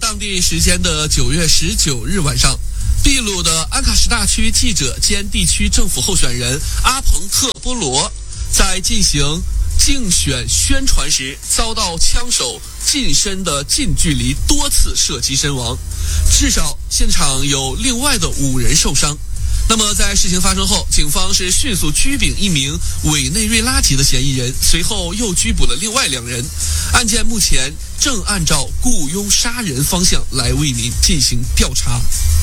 当地时间的9月19日晚上，秘鲁的安卡什大区记者兼地区政府候选人阿彭特波罗在进行竞选宣传时遭到枪手近身的近距离多次射击身亡，至少现场有另外的5人受伤。那么在事情发生后，警方是迅速拘捕一名委内瑞拉籍的嫌疑人，随后又拘捕了另外2人。案件目前正按照雇佣杀人方向来为您进行调查。